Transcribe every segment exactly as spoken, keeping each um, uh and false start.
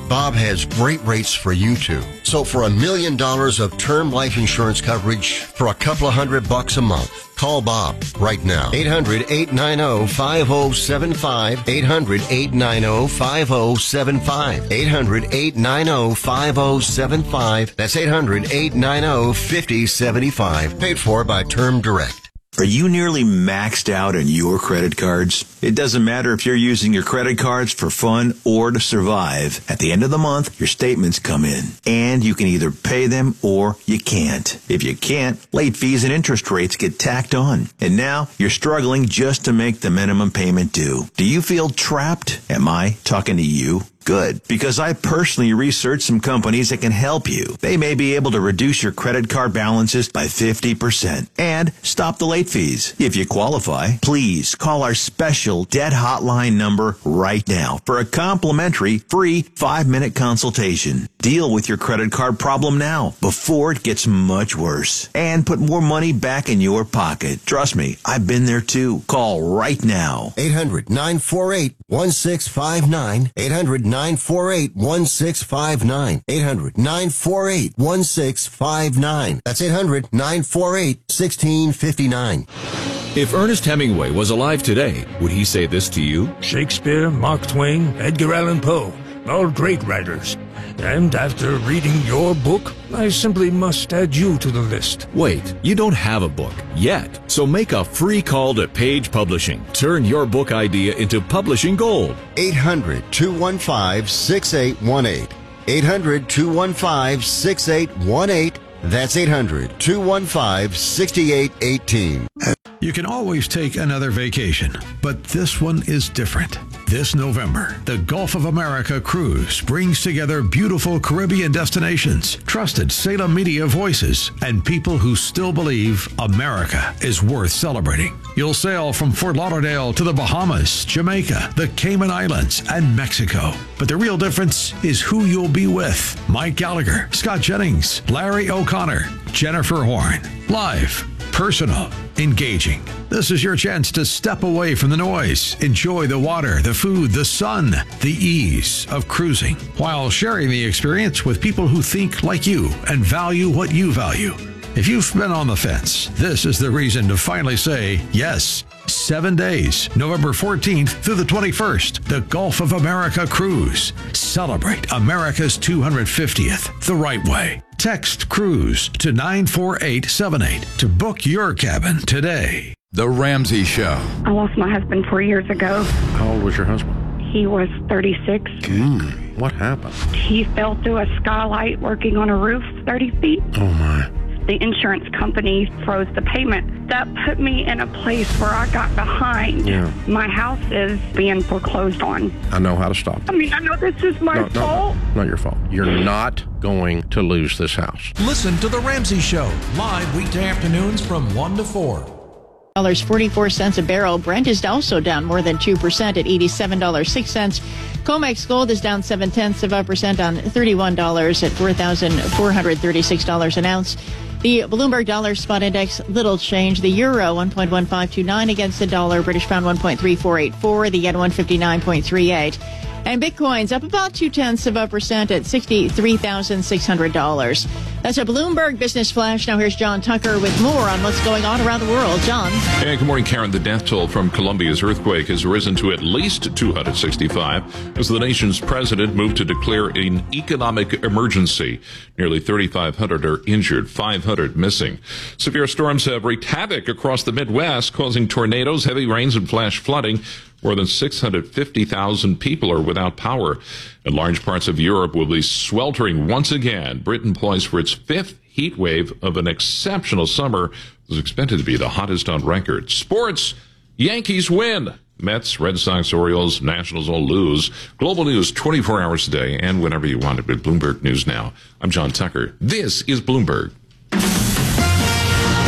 Bob has great rates for you too. So for a million dollars of term life insurance coverage for a couple of hundred bucks a month, call Bob right now. eight hundred, eight nine zero, five zero seven five. eight hundred, eight nine zero, five zero seven five. eight hundred, eight nine zero, five zero seven five. That's eight hundred, eight nine zero, five zero seven five. Paid for by Term Direct. Are you nearly maxed out on your credit cards? It doesn't matter if you're using your credit cards for fun or to survive. At the end of the month, your statements come in, and you can either pay them or you can't. If you can't, late fees and interest rates get tacked on. And now you're struggling just to make the minimum payment due. Do you feel trapped? Am I talking to you? Good, because I personally researched some companies that can help you. They may be able to reduce your credit card balances by fifty percent and stop the late fees. If you qualify, please call our special debt hotline number right now for a complimentary free five-minute consultation. Deal with your credit card problem now before it gets much worse and put more money back in your pocket. Trust me, I've been there too. Call right now. eight hundred, nine four eight, one six five nine. eight hundred, nine four eight, one six five nine. eight hundred, nine four eight, one six five nine. That's eight hundred, nine four eight, one six five nine. If Ernest Hemingway was alive today, would he say this to you? Shakespeare, Mark Twain, Edgar Allan Poe, all great writers. And after reading your book, I simply must add you to the list. Wait, you don't have a book yet. So make a free call to Page Publishing. Turn your book idea into publishing gold. eight hundred, two one five, six eight one eight. eight hundred, two one five, six eight one eight. That's eight hundred, two one five, six eight one eight. You can always take another vacation, but this one is different. This November, the Gulf of America Cruise brings together beautiful Caribbean destinations, trusted Salem media voices, and people who still believe America is worth celebrating. You'll sail from Fort Lauderdale to the Bahamas, Jamaica, the Cayman Islands, and Mexico. But the real difference is who you'll be with. Mike Gallagher, Scott Jennings, Larry O'Connor, Jennifer Horn. Live, personal, engaging. This is your chance to step away from the noise, enjoy the water, the food, the sun, the ease of cruising, while sharing the experience with people who think like you and value what you value. If you've been on the fence, this is the reason to finally say yes. Seven days, November fourteenth through the twenty-first, the Gulf of America Cruise. Celebrate America's two hundred fiftieth the right way. Text CRUISE to nine four eight seven eight to book your cabin today. The Ramsey Show. I lost my husband four years ago. How old was your husband? He was thirty-six. Mm, what happened? He fell through a skylight working on a roof thirty feet. Oh, my. The insurance company froze the payment. That put me in a place where I got behind. Yeah. My house is being foreclosed on. I know how to stop it. I mean, I know this is my no, fault. No, no, not your fault. You're not going to lose this house. Listen to The Ramsey Show, live weekday afternoons from one to four. forty-four cents a barrel. Brent is also down more than two percent at eighty-seven dollars and six cents. COMEX Gold is down seven tenths of a percent on thirty-one dollars at four thousand four hundred thirty-six dollars an ounce. The Bloomberg Dollar Spot Index, little change. The euro, one point one five two nine against the dollar. British pound, one point three four eight four. The yen, one fifty-nine point three eight. And Bitcoin's up about two-tenths of a percent at sixty-three thousand six hundred dollars. That's a Bloomberg Business Flash. Now here's John Tucker with more on what's going on around the world. John. Hey, good morning, Karen. The death toll from Colombia's earthquake has risen to at least two hundred sixty-five as the nation's president moved to declare an economic emergency. Nearly thirty-five hundred are injured, five hundred missing. Severe storms have wreaked havoc across the Midwest, causing tornadoes, heavy rains, and flash flooding. More than six hundred fifty thousand people are without power, and large parts of Europe will be sweltering once again. Britain poised for its fifth heat wave of an exceptional summer. It was expected to be the hottest on record. Sports, Yankees win. Mets, Red Sox, Orioles, Nationals all lose. Global news twenty-four hours a day and whenever you want it with Bloomberg News Now. I'm John Tucker. This is Bloomberg.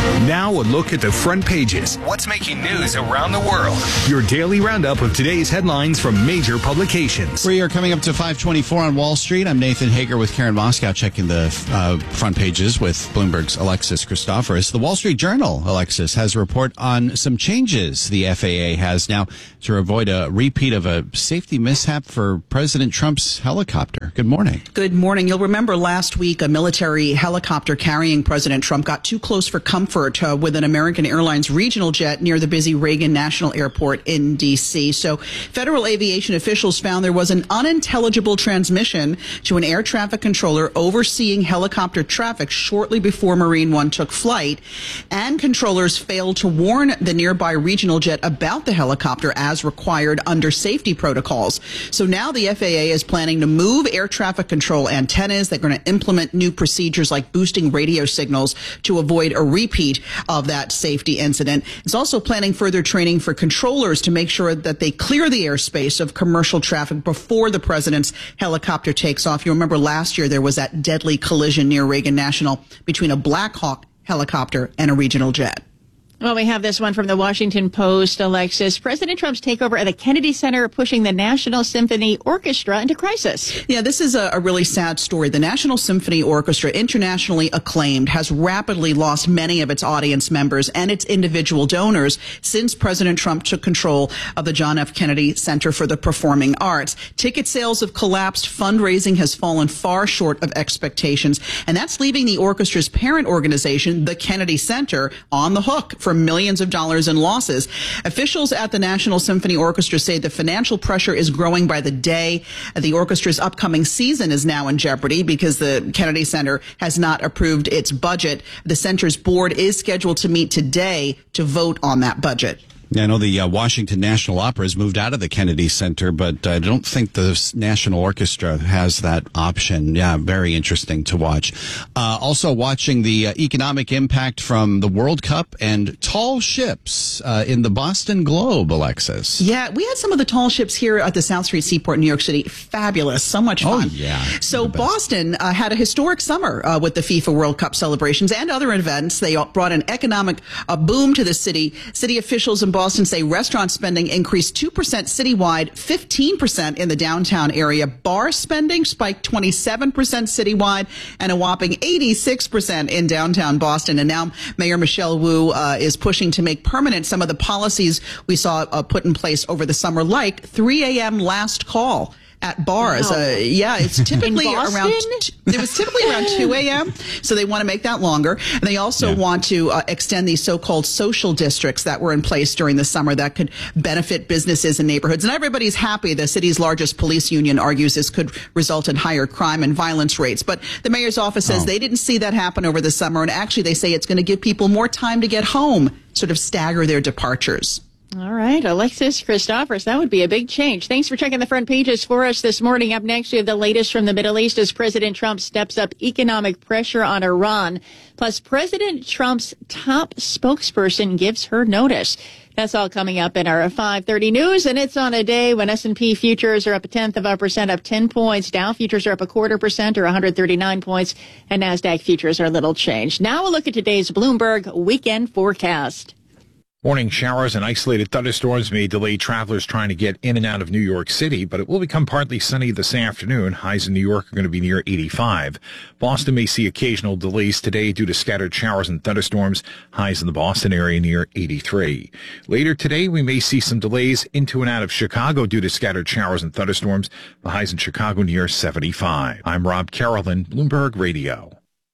Now a look at the front pages. What's making news around the world? Your daily roundup of today's headlines from major publications. We are coming up to five twenty-four on Wall Street. I'm Nathan Hager with Karen Moscow checking the uh, front pages with Bloomberg's Alexis Christoforous. The Wall Street Journal, Alexis, has a report on some changes the F A A has now to avoid a repeat of a safety mishap for President Trump's helicopter. Good morning. Good morning. You'll remember last week a military helicopter carrying President Trump got too close for comfort uh, with an American Airlines regional jet near the busy Reagan National Airport in D C. So federal aviation officials found there was an unintelligible transmission to an air traffic controller overseeing helicopter traffic shortly before Marine One took flight, and controllers failed to warn the nearby regional jet about the helicopter as required under safety protocols. So now the F A A is planning to move air traffic control antennas. They're going to implement new procedures like boosting radio signals to avoid a repeat of that safety incident. It's also planning further training for controllers to make sure that they clear the airspace of commercial traffic before the president's helicopter takes off. You remember last year there was that deadly collision near Reagan National between a Black Hawk helicopter and a regional jet. Well, we have this one from the Washington Post, Alexis. President Trump's takeover at the Kennedy Center pushing the National Symphony Orchestra into crisis. Yeah, this is a, a really sad story. The National Symphony Orchestra, internationally acclaimed, has rapidly lost many of its audience members and its individual donors since President Trump took control of the John F. Kennedy Center for the Performing Arts. Ticket sales have collapsed. Fundraising has fallen far short of expectations. And that's leaving the orchestra's parent organization, the Kennedy Center, on the hook for for millions of dollars in losses. Officials at the National Symphony Orchestra say the financial pressure is growing by the day. The orchestra's upcoming season is now in jeopardy because the Kennedy Center has not approved its budget. The center's board is scheduled to meet today to vote on that budget. Yeah, I know the uh, Washington National Opera has moved out of the Kennedy Center, but I don't think the National Orchestra has that option. Yeah, very interesting to watch. Uh, also watching the uh, economic impact from the World Cup and tall ships uh, in the Boston Globe, Alexis. Yeah, we had some of the tall ships here at the South Street Seaport in New York City. Fabulous. So much fun. Oh, yeah. So Boston uh, had a historic summer uh, with the FIFA World Cup celebrations and other events. They brought an economic uh, boom to the city. City officials in Boston say restaurant spending increased two percent citywide, fifteen percent in the downtown area. Bar spending spiked twenty-seven percent citywide and a whopping eighty-six percent in downtown Boston. And now Mayor Michelle Wu uh, is pushing to make permanent some of the policies we saw uh, put in place over the summer, like three a.m. last call at bars. Wow. Uh, yeah, it's typically around, t- it was typically around two a.m. So they want to make that longer. And they also yeah. want to uh, extend these so-called social districts that were in place during the summer that could benefit businesses and neighborhoods. And everybody's happy. The city's largest police union argues this could result in higher crime and violence rates. But the mayor's office says oh. they didn't see that happen over the summer. And actually, they say it's going to give people more time to get home, sort of stagger their departures. All right, Alexis Christoforous, that would be a big change. Thanks for checking the front pages for us this morning. Up next, we have the latest from the Middle East as President Trump steps up economic pressure on Iran. Plus, President Trump's top spokesperson gives her notice. That's all coming up in our five thirty news, and it's on a day when S and P futures are up a tenth of a percent, up ten points. Dow futures are up a quarter percent, or one hundred thirty-nine points, and NASDAQ futures are little changed. Now we'll look at today's Bloomberg weekend forecast. Morning showers and isolated thunderstorms may delay travelers trying to get in and out of New York City, but it will become partly sunny this afternoon. Highs in New York are going to be near eighty-five. Boston may see occasional delays today due to scattered showers and thunderstorms. Highs in the Boston area near eighty-three. Later today, we may see some delays into and out of Chicago due to scattered showers and thunderstorms. The highs in Chicago near seventy-five. I'm Rob Carolyn, Bloomberg Radio.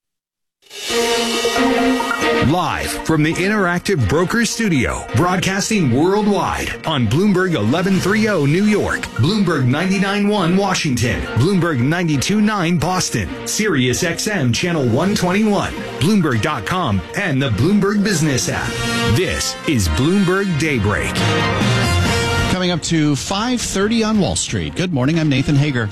Live from the Interactive Brokers Studio, broadcasting worldwide on Bloomberg eleven thirty New York, Bloomberg ninety-nine point one Washington, Bloomberg ninety-two point nine Boston, Sirius X M Channel one twenty-one, Bloomberg dot com, and the Bloomberg Business app. This is Bloomberg Daybreak. Coming up to five thirty on Wall Street. Good morning, I'm Nathan Hager.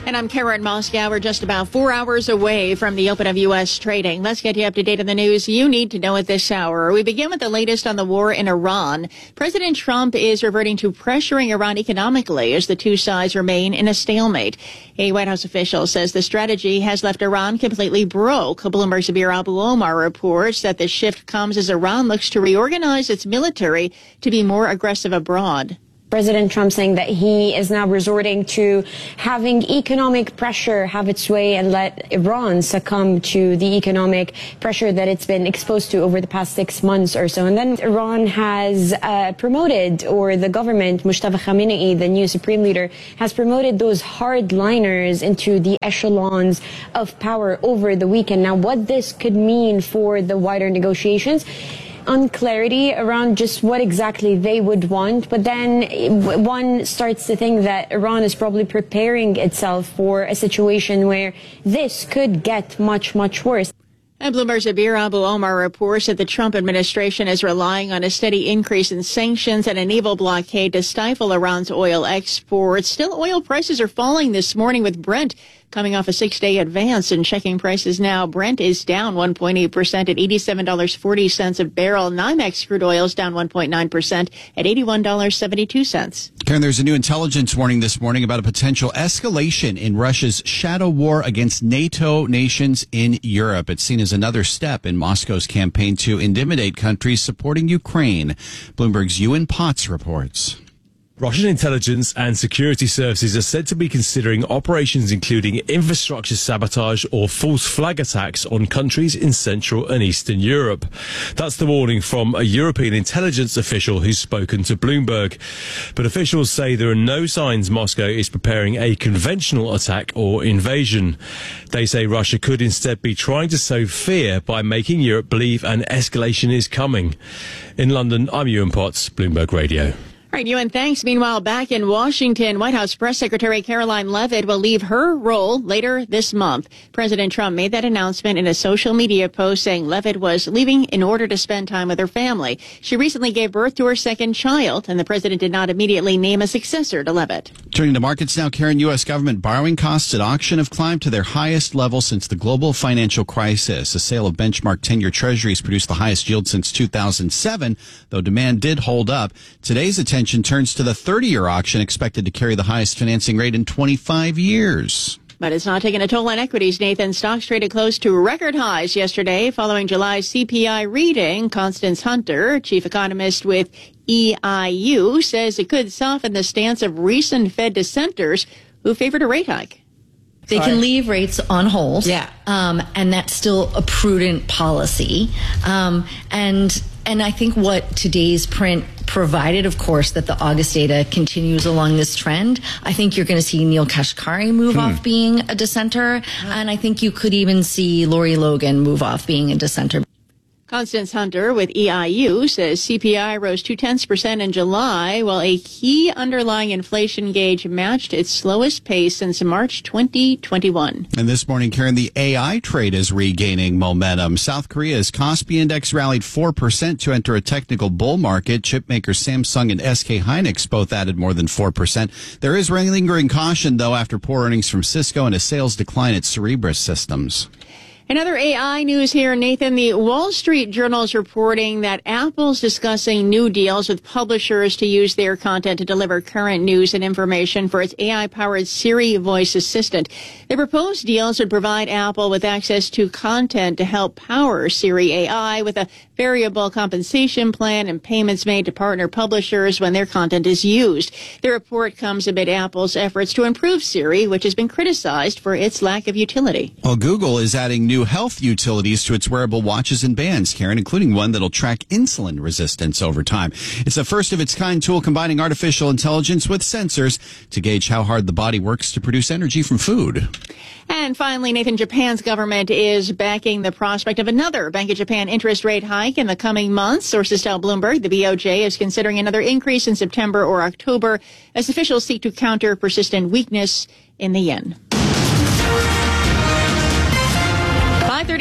And I'm Karen Moscow. We're just about four hours away from the open of U S trading. Let's get you up to date on the news you need to know at this hour. We begin with the latest on the war in Iran. President Trump is reverting to pressuring Iran economically as the two sides remain in a stalemate. A White House official says the strategy has left Iran completely broke. Bloomberg's Abir Abu Omar reports that the shift comes as Iran looks to reorganize its military to be more aggressive abroad. President Trump saying that he is now resorting to having economic pressure have its way and let Iran succumb to the economic pressure that it's been exposed to over the past six months or so. And then Iran has uh, promoted, or the government, Mustafa Khamenei, the new supreme leader, has promoted those hardliners into the echelons of power over the weekend. Now, what this could mean for the wider negotiations, unclarity around just what exactly they would want. But then one starts to think that Iran is probably preparing itself for a situation where this could get much, much worse. And Bloomberg's Abir Abu Omar reports that the Trump administration is relying on a steady increase in sanctions and a naval blockade to stifle Iran's oil exports. Still, oil prices are falling this morning, with Brent coming off a six-day advance and checking prices now. Brent is down one point eight percent at eighty-seven dollars and forty cents a barrel. NYMEX crude oil is down one point nine percent at eighty-one dollars and seventy-two cents. Karen, there's a new intelligence warning this morning about a potential escalation in Russia's shadow war against NATO nations in Europe. It's seen as another step in Moscow's campaign to intimidate countries supporting Ukraine. Bloomberg's Ewan Potts reports. Russian intelligence and security services are said to be considering operations including infrastructure sabotage or false flag attacks on countries in Central and Eastern Europe. That's the warning from a European intelligence official who's spoken to Bloomberg. But officials say there are no signs Moscow is preparing a conventional attack or invasion. They say Russia could instead be trying to sow fear by making Europe believe an escalation is coming. In London, I'm Ewan Potts, Bloomberg Radio. All right, Ewan, thanks. Meanwhile, back in Washington, White House Press Secretary Caroline Leavitt will leave her role later this month. President Trump made that announcement in a social media post saying Leavitt was leaving in order to spend time with her family. She recently gave birth to her second child, and the president did not immediately name a successor to Leavitt. Turning to markets now, Karen, U S government borrowing costs at auction have climbed to their highest level since the global financial crisis. A sale of benchmark ten-year treasuries produced the highest yield since two thousand seven, though demand did hold up. Today's attention Attention turns to the thirty-year auction, expected to carry the highest financing rate in twenty-five years. But it's not taking a toll on equities, Nathan. Stocks traded close to record highs yesterday following July's C P I reading. Constance Hunter, chief economist with E I U, says it could soften the stance of recent Fed dissenters who favored a rate hike. They Sorry. can leave rates on hold. Yeah. Um, and that's still a prudent policy. Um, and and I think what today's print provided, of course, that the August data continues along this trend. I think you're going to see Neil Kashkari move hmm. off being a dissenter. And I think you could even see Lori Logan move off being a dissenter. Constance Hunter with E I U says C P I rose two tenths percent in July, while a key underlying inflation gauge matched its slowest pace since March twenty twenty-one. And this morning, Karen, the A I trade is regaining momentum. South Korea's Kospi index rallied four percent to enter a technical bull market. Chipmakers Samsung and S K Hynix both added more than four percent. There is lingering caution, though, after poor earnings from Cisco and a sales decline at Cerebras Systems. Another A I news here, Nathan. The Wall Street Journal is reporting that Apple's discussing new deals with publishers to use their content to deliver current news and information for its A I-powered Siri voice assistant. The proposed deals would provide Apple with access to content to help power Siri A I with a variable compensation plan and payments made to partner publishers when their content is used. The report comes amid Apple's efforts to improve Siri, which has been criticized for its lack of utility. Well, Google is adding new health utilities to its wearable watches and bands, Karen, including one that'll track insulin resistance over time. It's a first-of-its-kind tool combining artificial intelligence with sensors to gauge how hard the body works to produce energy from food. And finally, Nathan, Japan's government is backing the prospect of another Bank of Japan interest rate hike in the coming months. Sources tell Bloomberg the B O J is considering another increase in September or October as officials seek to counter persistent weakness in the yen. five thirty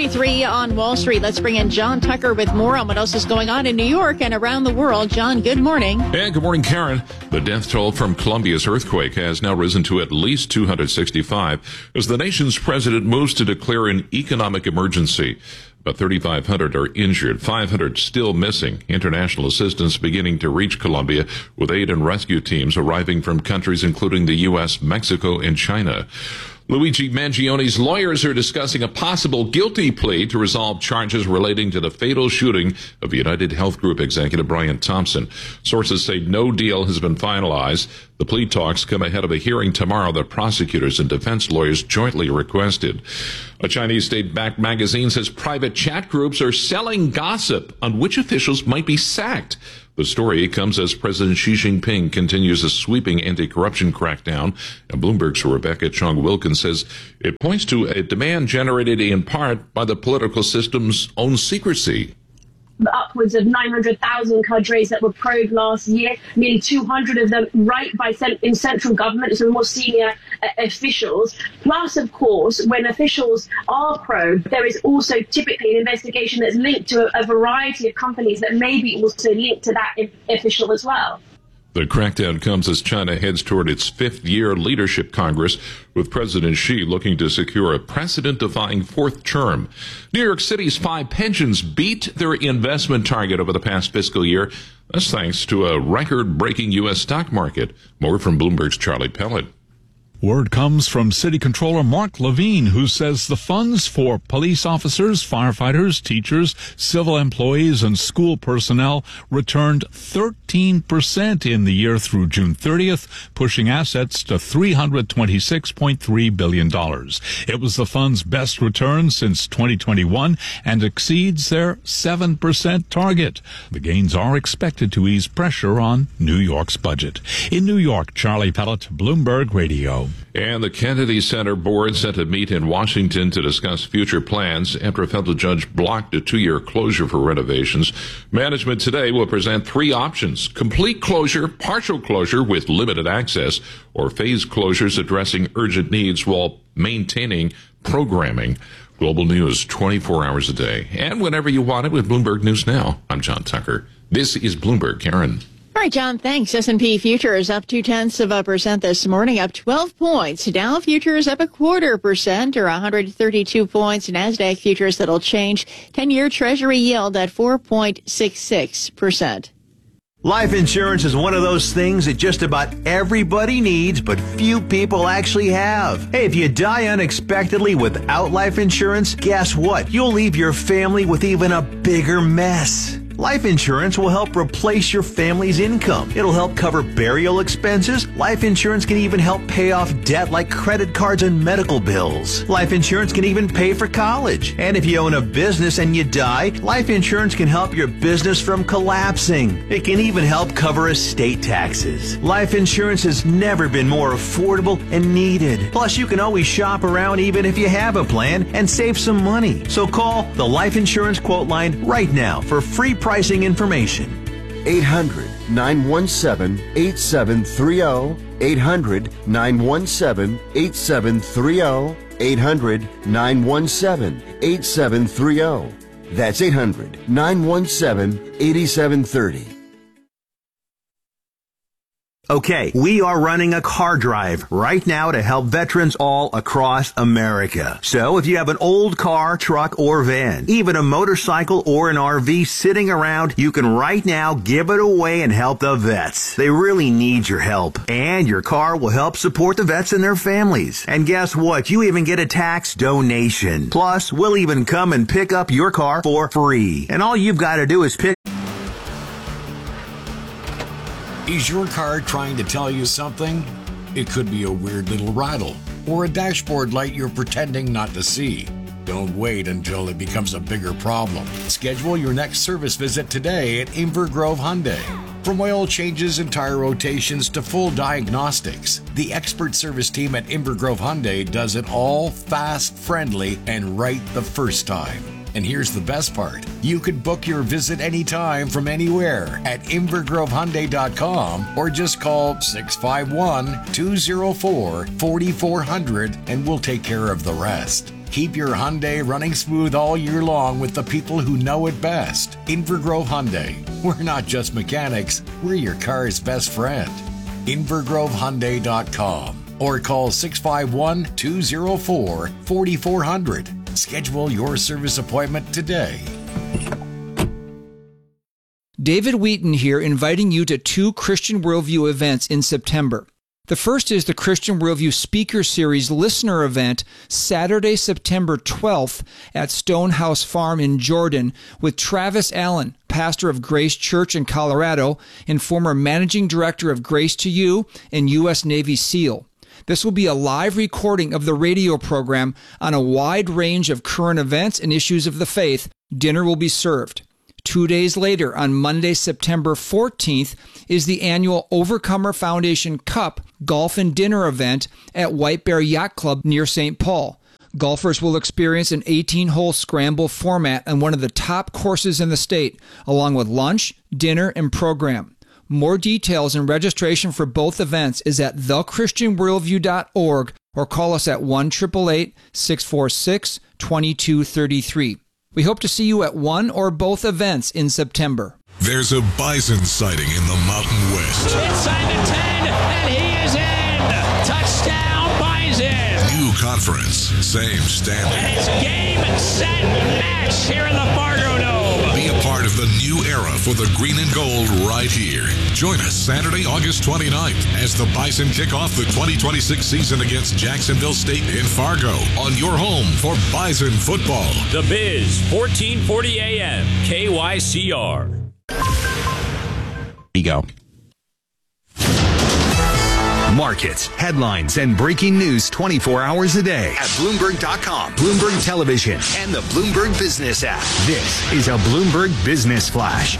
forty-three on Wall Street. Let's bring in John Tucker with more on what else is going on in New York and around the world. John, good morning. And good morning, Karen. The death toll from Colombia's earthquake has now risen to at least two hundred sixty-five as the nation's president moves to declare an economic emergency. About thirty-five hundred are injured, five hundred still missing. International assistance beginning to reach Colombia, with aid and rescue teams arriving from countries including the U S, Mexico, and China. Luigi Mangione's lawyers are discussing a possible guilty plea to resolve charges relating to the fatal shooting of United Health Group executive Brian Thompson. Sources say no deal has been finalized. The plea talks come ahead of a hearing tomorrow that prosecutors and defense lawyers jointly requested. A Chinese state-backed magazine says private chat groups are selling gossip on which officials might be sacked. The story comes as President Xi Jinping continues a sweeping anti-corruption crackdown, and Bloomberg's Rebecca Chong-Wilkins says it points to a demand generated in part by the political system's own secrecy. Upwards of nine hundred thousand cadres that were probed last year, nearly two hundred of them right by cent- in central government, so more senior uh, officials. Plus, of course, when officials are probed, there is also typically an investigation that's linked to a, a variety of companies that may be also linked to that I- official as well. The crackdown comes as China heads toward its fifth-year leadership Congress, with President Xi looking to secure a precedent-defying fourth term. New York City's five pensions beat their investment target over the past fiscal year. That's thanks to a record-breaking U S stock market. More from Bloomberg's Charlie Pellet. Word comes from City Controller Mark Levine, who says the funds for police officers, firefighters, teachers, civil employees, and school personnel returned thirteen percent in the year through June thirtieth, pushing assets to three hundred twenty-six point three billion dollars. It was the fund's best return since twenty twenty-one and exceeds their seven percent target. The gains are expected to ease pressure on New York's budget. In New York, Charlie Pellet, Bloomberg Radio. And the Kennedy Center board set to meet in Washington to discuss future plans after a federal judge blocked a two-year closure for renovations. Management today will present three options: complete closure, partial closure with limited access, or phased closures addressing urgent needs while maintaining programming. Global news twenty-four hours a day and whenever you want it with Bloomberg News Now. I'm John Tucker. This is Bloomberg. Karen. All right, John, thanks. S and P futures up two-tenths of a percent this morning, up twelve points. Dow futures up a quarter percent, or one hundred thirty-two points. NASDAQ futures that'll change. ten-year Treasury yield at four point six six percent. Life insurance is one of those things that just about everybody needs, but few people actually have. Hey, if you die unexpectedly without life insurance, guess what? You'll leave your family with even a bigger mess. Life insurance will help replace your family's income. It'll help cover burial expenses. Life insurance can even help pay off debt like credit cards and medical bills. Life insurance can even pay for college. And if you own a business and you die, life insurance can help your business from collapsing. It can even help cover estate taxes. Life insurance has never been more affordable and needed. Plus, you can always shop around even if you have a plan and save some money. So call the Life Insurance Quote Line right now for free pricing information. eight hundred, nine one seven, eight seven three zero. eight hundred, nine one seven, eight seven three zero. eight hundred, nine one seven, eight seven three zero. That's eight hundred, nine one seven, eight seven three zero. Okay, we are running a car drive right now to help veterans all across America. So if you have an old car, truck, or van, even a motorcycle or an R V sitting around, you can right now give it away and help the vets. They really need your help. And your car will help support the vets and their families. And guess what? You even get a tax donation. Plus, we'll even come and pick up your car for free. And all you've got to do is pick Is your car trying to tell you something? It could be a weird little rattle or a dashboard light you're pretending not to see. Don't wait until it becomes a bigger problem. Schedule your next service visit today at Inver Grove Hyundai. From oil changes and tire rotations to full diagnostics, the expert service team at Inver Grove Hyundai does it all fast, friendly, and right the first time. And here's the best part. You can book your visit anytime from anywhere at inver grove hyundai dot com or just call six five one, two zero four, four four zero zero and we'll take care of the rest. Keep your Hyundai running smooth all year long with the people who know it best. Invergrove Hyundai. We're not just mechanics, we're your car's best friend. Invergrove Hyundai dot com or call six five one, two oh four, four four zero zero. Schedule your service appointment today. David Wheaton here, inviting you to two Christian Worldview events in September. The first is the Christian Worldview Speaker Series listener event, Saturday, September twelfth at Stonehouse Farm in Jordan with Travis Allen, pastor of Grace Church in Colorado and former managing director of Grace to You and U S Navy SEAL. This will be a live recording of the radio program on a wide range of current events and issues of the faith. Dinner will be served. Two days later, on Monday, September fourteenth, is the annual Overcomer Foundation Cup Golf and Dinner event at White Bear Yacht Club near Saint Paul. Golfers will experience an eighteen-hole scramble format on one of the top courses in the state, along with lunch, dinner, and program. More details and registration for both events is at the christian worldview dot org or call us at one eight eight eight, six four six, two two three three. We hope to see you at one or both events in September. There's a bison sighting in the Mountain West. Inside the ten, and he is in! Touchdown, Bison! New conference, same standard. And it's game, set, match here in the Fargo Dome. Be a part of the new era for the green and gold right here. Join us Saturday, August twenty-ninth as the Bison kick off the twenty twenty-six season against Jacksonville State in Fargo on your home for Bison football. The Biz, fourteen forty A M, K Y C R. You go. Markets, headlines, and breaking news twenty-four hours a day at Bloomberg dot com, Bloomberg Television, and the Bloomberg Business app. This is a Bloomberg Business Flash.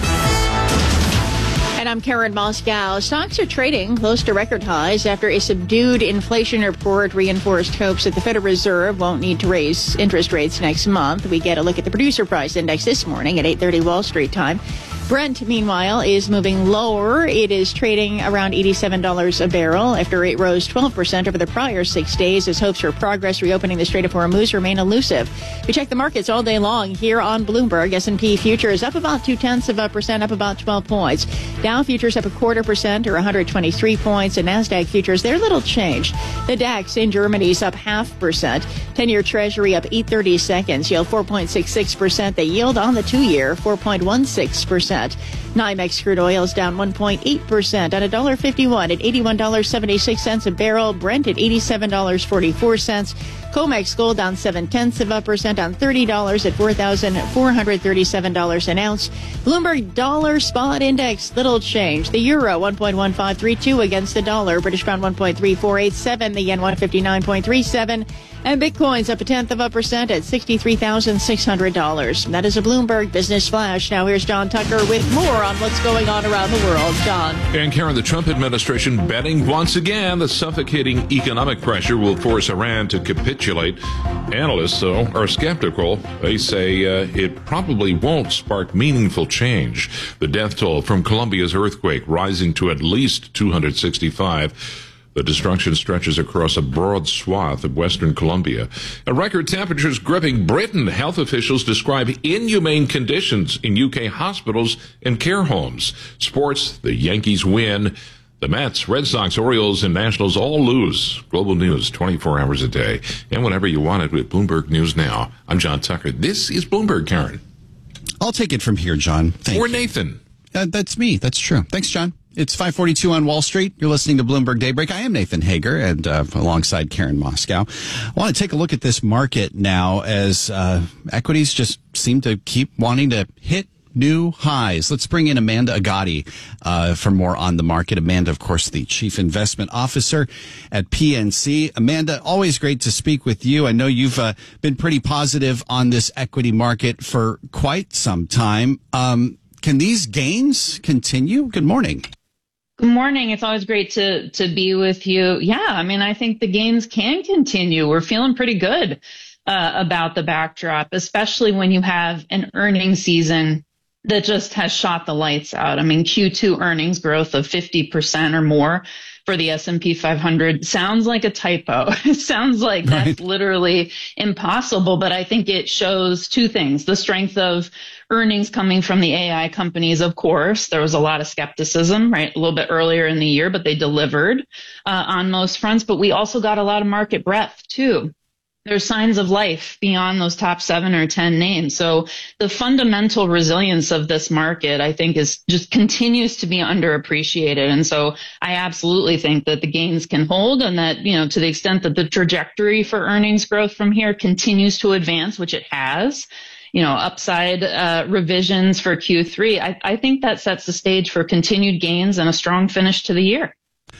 And I'm Karen Moscow. Stocks are trading close to record highs after a subdued inflation report reinforced hopes that the Federal Reserve won't need to raise interest rates next month. We get a look at the producer price index this morning at eight thirty Wall Street time. Brent, meanwhile, is moving lower. It is trading around eighty-seven dollars a barrel after it rose twelve percent over the prior six days as hopes for progress reopening the Strait of Hormuz remain elusive. We check the markets all day long here on Bloomberg. S and P futures up about two-tenths of a percent, up about twelve points. Dow futures up a quarter percent or one hundred twenty-three points. And NASDAQ futures, they're little changed. The DAX in Germany's up half percent. ten-year Treasury up eight thirty seconds, yield four point six six percent. The yield on the two-year, four point one six percent. NYMEX crude oil is down one point eight percent at one dollar fifty-one at eighty-one dollars and seventy-six cents a barrel. Brent at eighty-seven dollars and forty-four cents. COMEX gold down seven-tenths of a percent on thirty dollars at four thousand four hundred thirty-seven dollars an ounce. Bloomberg dollar spot index, little change. The euro one point one five three two against the dollar. British pound one point three four eight seven. The yen one fifty-nine point three seven. And Bitcoin's up a tenth of a percent at sixty-three thousand six hundred dollars. That is a Bloomberg Business Flash. Now here's John Tucker with more on what's going on around the world. John. And Karen, the Trump administration betting once again the suffocating economic pressure will force Iran to capitulate. Analysts, though, are skeptical. They say uh, it probably won't spark meaningful change. The death toll from Colombia's earthquake rising to at least two hundred sixty-five. The destruction stretches across a broad swath of western Colombia. And record temperatures gripping Britain. Health officials describe inhumane conditions in U K hospitals and care homes. Sports, the Yankees win. The Mets, Red Sox, Orioles, and Nationals all lose. Global news twenty-four hours a day. And whenever you want it with Bloomberg News Now. I'm John Tucker. This is Bloomberg, Karen. I'll take it from here, John. Thank or you. Nathan. Uh, that's me. That's true. Thanks, John. It's five forty-two on Wall Street. You're listening to Bloomberg Daybreak. I am Nathan Hager, and uh, alongside Karen Moscow. I want to take a look at this market now as uh, equities just seem to keep wanting to hit new highs. Let's bring in Amanda Agati uh, for more on the market. Amanda, of course, the Chief Investment Officer at P N C. Amanda, always great to speak with you. I know you've uh, been pretty positive on this equity market for quite some time. Um, can these gains continue? Good morning. Good morning. It's always great to to be with you. Yeah, I mean, I think the gains can continue. We're feeling pretty good uh, about the backdrop, especially when you have an earnings season that just has shot the lights out. I mean, Q two earnings growth of fifty percent or more for the S and P five hundred sounds like a typo. It sounds like that's right. Literally impossible, but I think it shows two things. The strength of earnings coming from the A I companies, of course. There was a lot of skepticism, right, a little bit earlier in the year, but they delivered uh, on most fronts. But we also got a lot of market breadth, too. There's signs of life beyond those top seven or ten names. So the fundamental resilience of this market, I think, is just continues to be underappreciated. And so I absolutely think that the gains can hold, and that, you know, to the extent that the trajectory for earnings growth from here continues to advance, which it has, you know, upside uh, revisions for Q three, I, I think that sets the stage for continued gains and a strong finish to the year.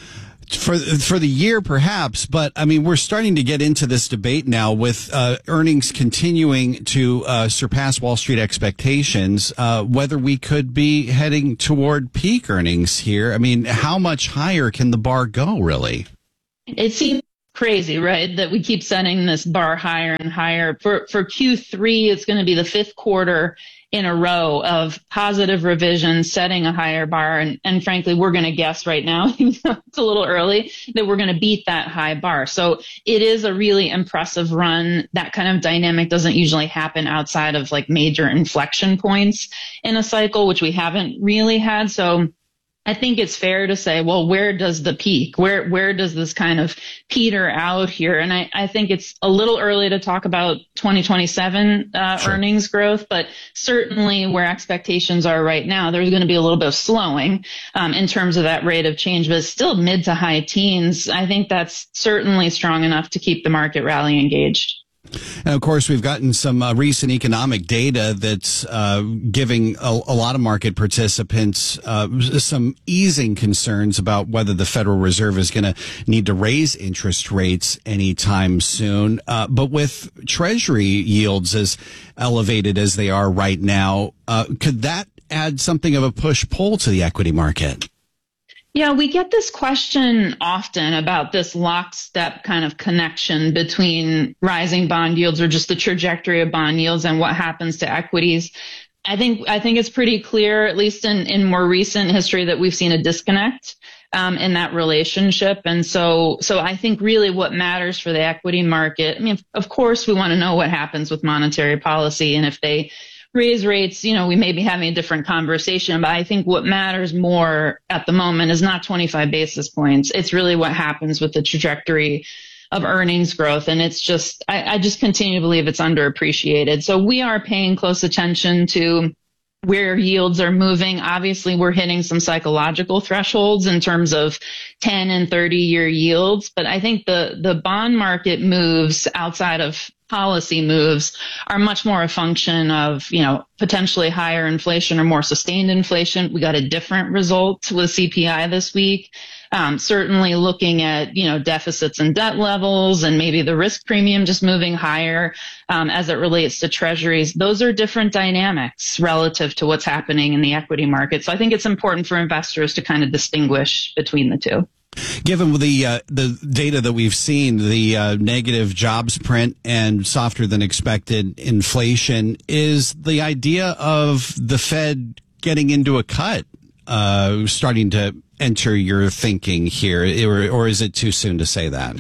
For for the year, perhaps, but I mean, we're starting to get into this debate now with uh, earnings continuing to uh, surpass Wall Street expectations, uh, whether we could be heading toward peak earnings here. I mean, how much higher can the bar go, really? It seems crazy, right, that we keep setting this bar higher and higher. For, for Q three, it's going to be the fifth quarter in a row of positive revisions, setting a higher bar. And, and frankly, we're going to guess right now, it's a little early, that we're going to beat that high bar. So it is a really impressive run. That kind of dynamic doesn't usually happen outside of like major inflection points in a cycle, which we haven't really had. So I think it's fair to say, well, where does the peak? Where where does this kind of peter out here? And I, I think it's a little early to talk about twenty twenty-seven uh, sure. earnings growth, but certainly where expectations are right now, there's going to be a little bit of slowing um, in terms of that rate of change, but it's still mid to high teens. I think that's certainly strong enough to keep the market rally engaged. And of course, we've gotten some uh, recent economic data that's uh, giving a, a lot of market participants uh, some easing concerns about whether the Federal Reserve is going to need to raise interest rates anytime soon. Uh, but with Treasury yields as elevated as they are right now, uh, could that add something of a push-pull to the equity market? Yeah, we get this question often about this lockstep kind of connection between rising bond yields or just the trajectory of bond yields and what happens to equities. I think I think it's pretty clear, at least in, in more recent history, that we've seen a disconnect um, in that relationship. And so so I think really what matters for the equity market, I mean, of course, we want to know what happens with monetary policy, and if they raise rates, you know, we may be having a different conversation, but I think what matters more at the moment is not twenty-five basis points. It's really what happens with the trajectory of earnings growth. And it's just, I, I just continue to believe it's underappreciated. So we are paying close attention to where yields are moving. Obviously, we're hitting some psychological thresholds in terms of ten and thirty year yields. But I think the, the bond market moves outside of policy moves are much more a function of, you know, potentially higher inflation or more sustained inflation. We got a different result with C P I this week. Um, certainly looking at, you know, deficits and debt levels and maybe the risk premium just moving higher um, as it relates to treasuries. Those are different dynamics relative to what's happening in the equity market. So I think it's important for investors to kind of distinguish between the two. Given the uh, the data that we've seen, the uh, negative jobs print and softer than expected inflation, is the idea of the Fed getting into a cut uh, starting to enter your thinking here, or, or is it too soon to say that?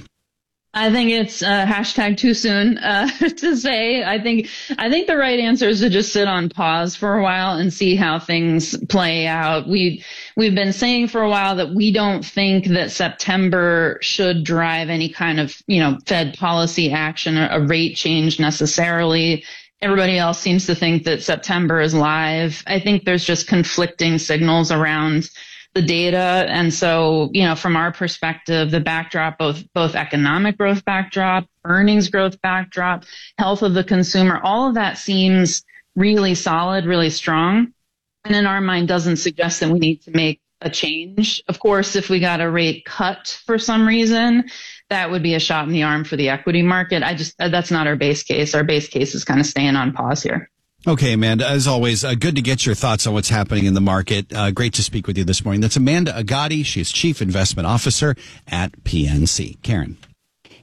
I think it's uh, hashtag too soon uh, to say. I think I think the right answer is to just sit on pause for a while and see how things play out. We we've been saying for a while that we don't think that September should drive any kind of, you know, Fed policy action or a rate change necessarily. Everybody else seems to think that September is live. I think there's just conflicting signals around the data. And so, you know, from our perspective, the backdrop, both, both economic growth backdrop, earnings growth backdrop, health of the consumer, all of that seems really solid, really strong. And in our mind doesn't suggest that we need to make a change. Of course, if we got a rate cut for some reason, that would be a shot in the arm for the equity market. I just, that's not our base case. Our base case is kind of staying on pause here. Okay, Amanda, as always, uh, good to get your thoughts on what's happening in the market. Uh, great to speak with you this morning. That's Amanda Agati. She's Chief Investment Officer at P N C. Karen.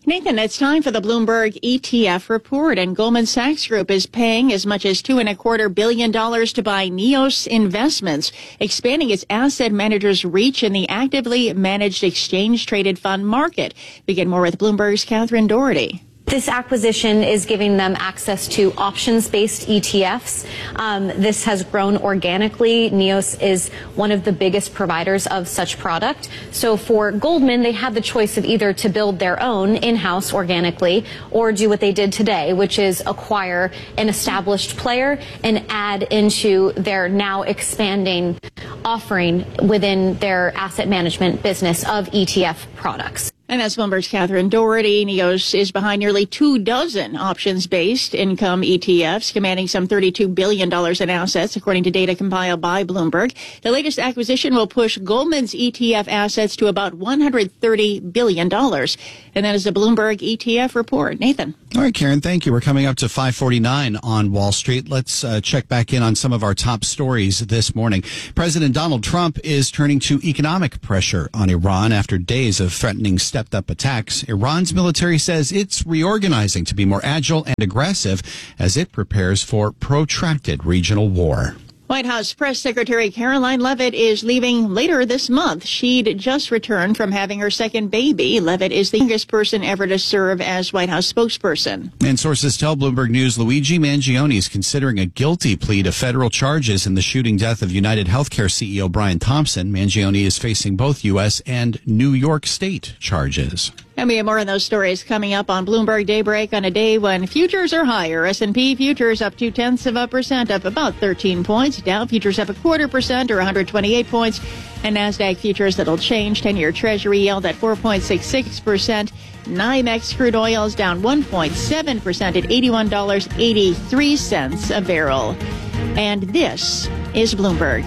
Nathan, it's time for the Bloomberg E T F report, and Goldman Sachs Group is paying as much as two and a quarter billion dollars to buy Neos Investments, expanding its asset manager's reach in the actively managed exchange-traded fund market. We get more with Bloomberg's Catherine Doherty. This acquisition is giving them access to options-based E T Fs. Um, this has grown organically. Neos is one of the biggest providers of such product. So for Goldman, they had the choice of either to build their own in-house organically or do what they did today, which is acquire an established player and add into their now expanding offering within their asset management business of E T F products. And as Bloomberg's Catherine Doherty, Neos is behind nearly two dozen options-based income E T Fs, commanding some thirty-two billion dollars in assets, according to data compiled by Bloomberg. The latest acquisition will push Goldman's E T F assets to about one hundred thirty billion dollars. And that is the Bloomberg E T F report. Nathan. All right, Karen, thank you. We're coming up to five forty-nine on Wall Street. Let's uh, check back in on some of our top stories this morning. President Donald Trump is turning to economic pressure on Iran after days of threatening stepped-up attacks. Iran's military says it's reorganizing to be more agile and aggressive as it prepares for protracted regional war. White House Press Secretary Caroline Leavitt is leaving later this month. She'd just returned from having her second baby. Leavitt is the youngest person ever to serve as White House spokesperson. And sources tell Bloomberg News Luigi Mangione is considering a guilty plea to federal charges in the shooting death of United Healthcare C E O Brian Thompson. Mangione is facing both U S and New York State charges. And we have more of those stories coming up on Bloomberg Daybreak on a day when futures are higher. S and P futures up two tenths of a percent, up about thirteen points. Dow futures up a quarter percent or one hundred twenty-eight points. And NASDAQ futures that'll change. ten-year Treasury yield at four point six six percent. NYMEX crude oil is down one point seven percent at eighty-one dollars and eighty-three cents a barrel. And this is Bloomberg.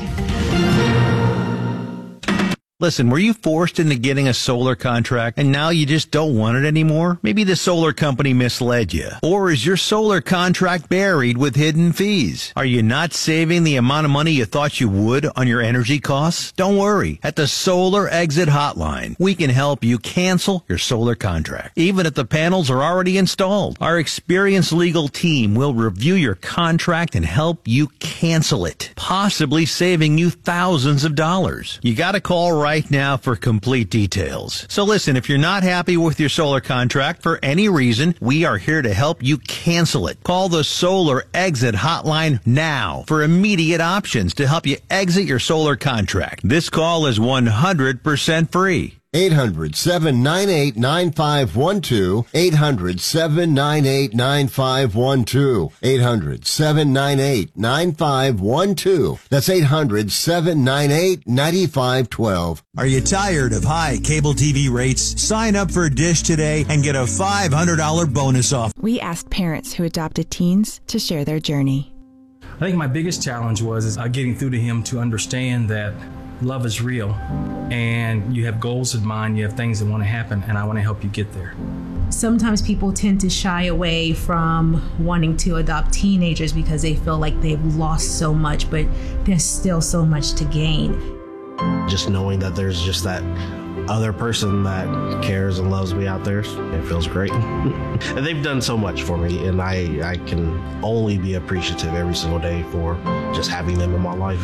Listen, were you forced into getting a solar contract and now you just don't want it anymore? Maybe the solar company misled you. Or is your solar contract buried with hidden fees? Are you not saving the amount of money you thought you would on your energy costs? Don't worry. At the Solar Exit Hotline, we can help you cancel your solar contract, even if the panels are already installed. Our experienced legal team will review your contract and help you cancel it, possibly saving you thousands of dollars. You gotta call right right now for complete details. So listen, if you're not happy with your solar contract for any reason, we are here to help you cancel it. Call the Solar Exit Hotline now for immediate options to help you exit your solar contract. This call is one hundred percent free. eight hundred, seven nine eight, nine five one two. eight hundred, seven nine eight, nine five one two. eight hundred, seven nine eight, nine five one two. That's eight hundred, seven nine eight, nine five one two. Are you tired of high cable T V rates? Sign up for Dish today and get a five hundred dollars bonus off. We asked parents who adopted teens to share their journey. I think my biggest challenge was is uh, getting through to him to understand that love is real and you have goals in mind, you have things that want to happen, and I want to help you get there. Sometimes people tend to shy away from wanting to adopt teenagers because they feel like they've lost so much, but there's still so much to gain. Just knowing that there's just that other person that cares and loves me out there, it feels great. And they've done so much for me, and I, I can only be appreciative every single day for just having them in my life.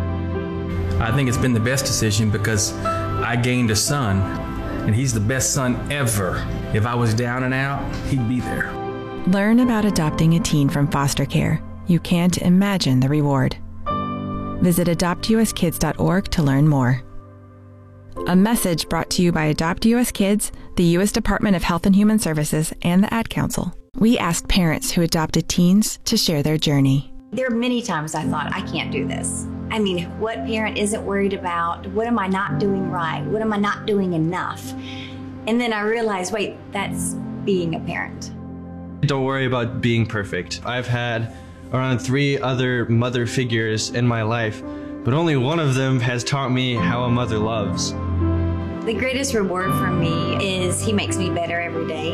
I think it's been the best decision because I gained a son, and he's the best son ever. If I was down and out, he'd be there. Learn about adopting a teen from foster care. You can't imagine the reward. Visit adopt u s kids dot org to learn more. A message brought to you by Adopt U S Kids, the U S Department of Health and Human Services, and the Ad Council. We asked parents who adopted teens to share their journey. There are many times I thought, I can't do this. I mean, what parent isn't worried about? What am I not doing right? What am I not doing enough? And then I realized, wait, that's being a parent. Don't worry about being perfect. I've had around three other mother figures in my life, but only one of them has taught me how a mother loves. The greatest reward for me is he makes me better every day.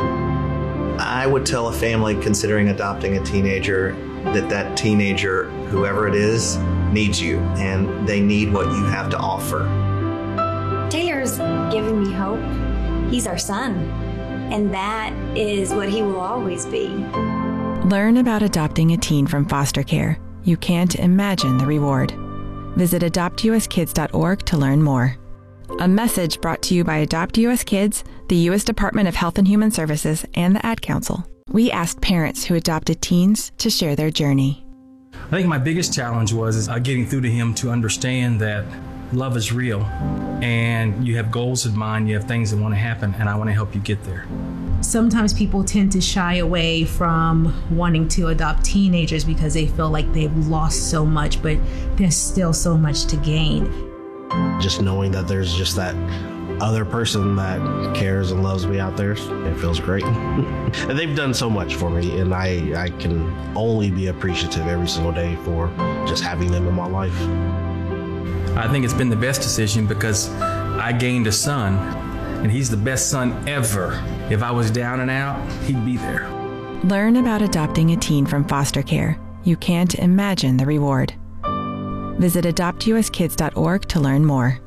I would tell a family considering adopting a teenager that that teenager, whoever it is, needs you, and they need what you have to offer. Taylor's giving me hope. He's our son. And that is what he will always be. Learn about adopting a teen from foster care. You can't imagine the reward. Visit adopt u s kids dot org to learn more. A message brought to you by Adopt U S Kids, the U S Department of Health and Human Services, and the Ad Council. We asked parents who adopted teens to share their journey. I think my biggest challenge was is uh, getting through to him to understand that love is real and you have goals in mind, you have things that want to happen, and I want to help you get there. Sometimes people tend to shy away from wanting to adopt teenagers because they feel like they've lost so much, but there's still so much to gain. Just knowing that there's just that other person that cares and loves me out there, it feels great. And they've done so much for me, and I, I can only be appreciative every single day for just having them in my life. I think it's been the best decision because I gained a son, and he's the best son ever. If I was down and out, he'd be there. Learn about adopting a teen from foster care. You can't imagine the reward. Visit adopt u s kids dot org to learn more.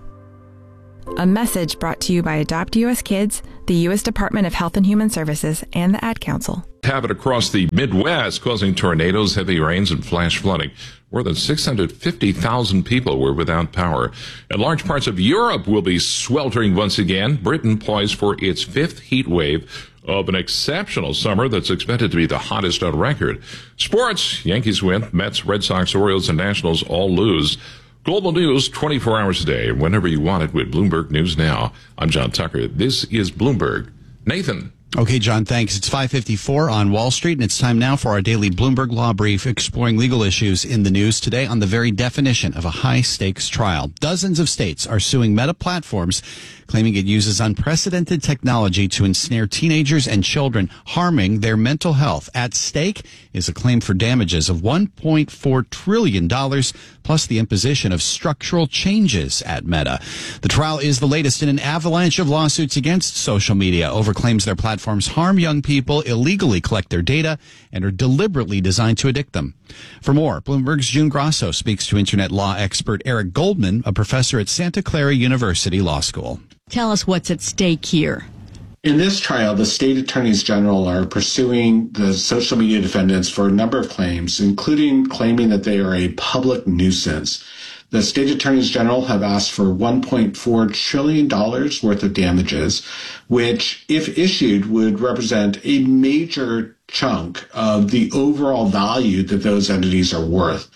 A message brought to you by Adopt U S Kids, the U S Department of Health and Human Services, and the Ad Council. Happened across the Midwest, causing tornadoes, heavy rains, and flash flooding. More than six hundred fifty thousand people were without power. And large parts of Europe will be sweltering once again. Britain poised for its fifth heat wave of an exceptional summer that's expected to be the hottest on record. Sports, Yankees win, Mets, Red Sox, Orioles, and Nationals all lose. Global news twenty-four hours a day, whenever you want it, with Bloomberg News Now. I'm John Tucker. This is Bloomberg. Nathan. Okay, John, thanks. It's five fifty-four on Wall Street, and it's time now for our daily Bloomberg Law Brief, exploring legal issues in the news today on the very definition of a high-stakes trial. Dozens of states are suing Meta Platforms, claiming it uses unprecedented technology to ensnare teenagers and children, harming their mental health. At stake is a claim for damages of one point four trillion dollars, plus the imposition of structural changes at Meta. The trial is the latest in an avalanche of lawsuits against social media over claims their platforms harm young people, illegally collect their data, and are deliberately designed to addict them. For more, Bloomberg's June Grasso speaks to internet law expert Eric Goldman, a professor at Santa Clara University Law School. Tell us what's at stake here. In this trial, the state attorneys general are pursuing the social media defendants for a number of claims, including claiming that they are a public nuisance. The state attorneys general have asked for one point four trillion dollars worth of damages, which, if issued, would represent a major chunk of the overall value that those entities are worth.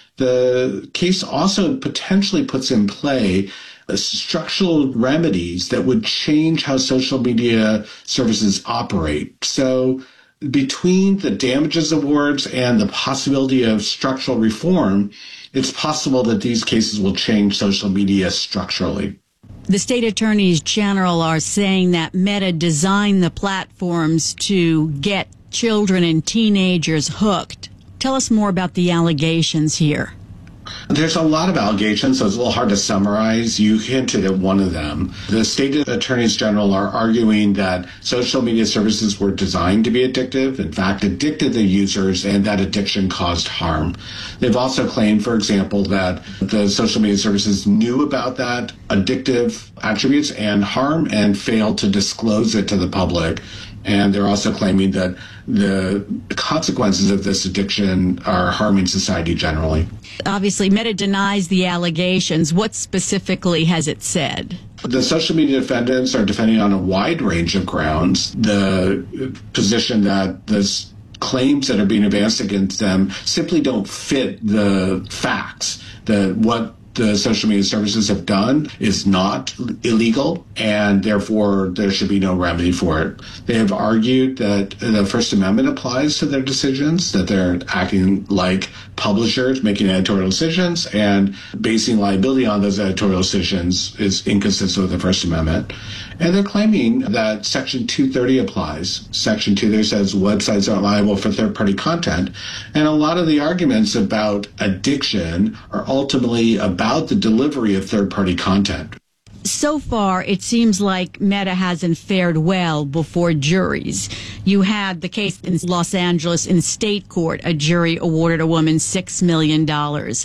The case also potentially puts in play structural remedies that would change how social media services operate. So between the damages awards and the possibility of structural reform, it's possible that these cases will change social media structurally. The state attorneys general are saying that Meta designed the platforms to get children and teenagers hooked. Tell us more about the allegations here. There's a lot of allegations, so it's a little hard to summarize. You hinted at one of them. The state attorneys general are arguing that social media services were designed to be addictive, in fact, addicted the users, and that addiction caused harm. They've also claimed, for example, that the social media services knew about that addictive attributes and harm and failed to disclose it to the public. And they're also claiming that the consequences of this addiction are harming society generally. Obviously, Meta denies the allegations. What specifically has it said? The social media defendants are defending on a wide range of grounds. The position that the claims that are being advanced against them simply don't fit the facts, that what the social media services have done is not illegal, and therefore there should be no remedy for it. They have argued that the First Amendment applies to their decisions, that they're acting like publishers, making editorial decisions, and basing liability on those editorial decisions is inconsistent with the First Amendment. And they're claiming that Section two thirty applies. Section two thirty says websites aren't liable for third-party content. And a lot of the arguments about addiction are ultimately about the delivery of third-party content. So far, it seems like Meta hasn't fared well before juries. You had the case in Los Angeles in state court. A jury awarded a woman six million dollars.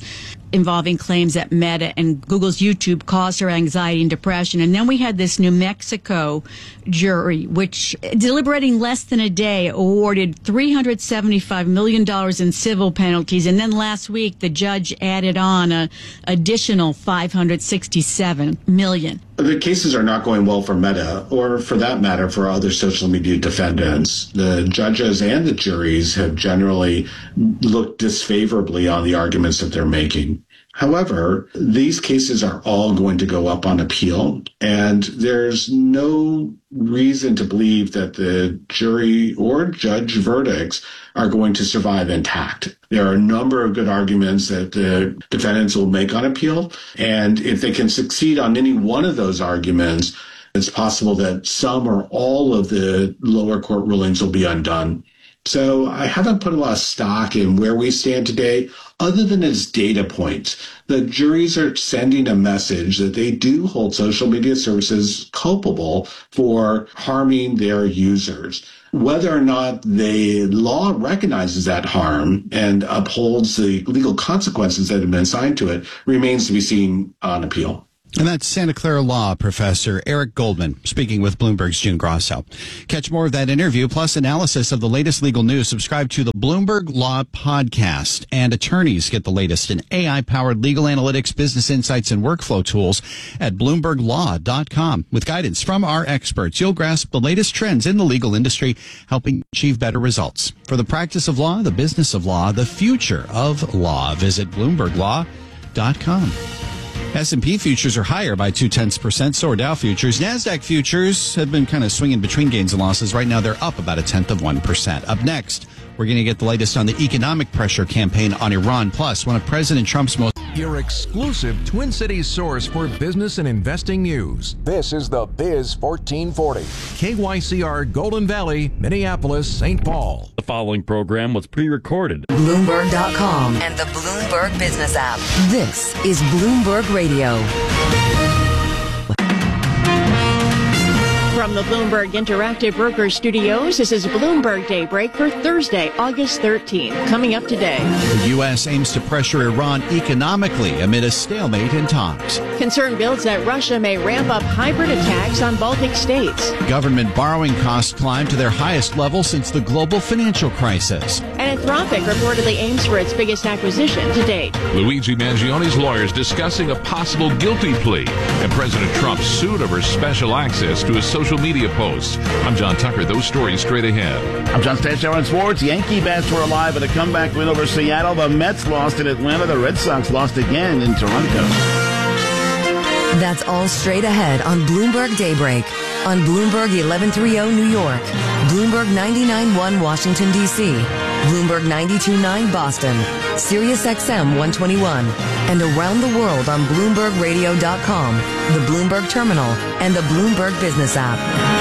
involving claims that Meta and Google's YouTube caused her anxiety and depression. And then we had this New Mexico jury, which, deliberating less than a day, awarded three hundred seventy-five million dollars in civil penalties. And then last week, the judge added on an additional five hundred sixty-seven million dollars. The cases are not going well for Meta, or for that matter, for other social media defendants. The judges and the juries have generally looked disfavorably on the arguments that they're making. However, these cases are all going to go up on appeal, and there's no reason to believe that the jury or judge verdicts are going to survive intact. There are a number of good arguments that the defendants will make on appeal, and if they can succeed on any one of those arguments, it's possible that some or all of the lower court rulings will be undone. So I haven't put a lot of stock in where we stand today, other than as data points. The juries are sending a message that they do hold social media services culpable for harming their users. Whether or not the law recognizes that harm and upholds the legal consequences that have been assigned to it remains to be seen on appeal. And that's Santa Clara Law Professor Eric Goldman speaking with Bloomberg's June Grosso. Catch more of that interview plus analysis of the latest legal news. Subscribe to the Bloomberg Law Podcast. And attorneys get the latest in A I-powered legal analytics, business insights, and workflow tools at bloomberg law dot com. With guidance from our experts, you'll grasp the latest trends in the legal industry, helping achieve better results. For the practice of law, the business of law, the future of law, visit bloomberg law dot com. S and P futures are higher by two-tenths percent. So are Dow futures. NASDAQ futures have been kind of swinging between gains and losses. Right now, they're up about a tenth of one percent. Up next, we're going to get the latest on the economic pressure campaign on Iran, plus one of President Trump's most... Your exclusive Twin Cities source for business and investing news. This is the Biz fourteen forty. K Y C R Golden Valley, Minneapolis, Saint Paul. The following program was pre-recorded. Bloomberg dot com and the Bloomberg Business app. This is Bloomberg Radio. From the Bloomberg Interactive Brokers Studios, this is Bloomberg Daybreak for Thursday, August thirteenth. Coming up today. The U S aims to pressure Iran economically amid a stalemate in talks. Concern builds that Russia may ramp up hybrid attacks on Baltic states. Government borrowing costs climb to their highest level since the global financial crisis. And Anthropic reportedly aims for its biggest acquisition to date. Luigi Mangioni's lawyers discussing a possible guilty plea, and President Trump sued over special access to his social media posts. I'm John Tucker. Those stories straight ahead. I'm John Stanchow on sports. Yankee bats were alive at a comeback win over Seattle. The Mets lost in Atlanta. The Red Sox lost again in Toronto. That's all straight ahead on Bloomberg Daybreak. On Bloomberg eleven thirty New York, Bloomberg ninety-nine point one Washington, D C, Bloomberg ninety-two point nine Boston, Sirius X M one twenty-one, and around the world on Bloomberg Radio dot com, the Bloomberg Terminal, and the Bloomberg Business app.